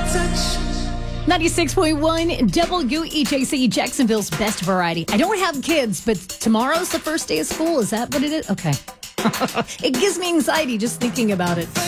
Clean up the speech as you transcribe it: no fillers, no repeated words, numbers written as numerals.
96.1 WEJC, Jacksonville's best variety. I don't have kids, but tomorrow's the first day of school. Is that what it is? Okay. It gives me anxiety just thinking about it.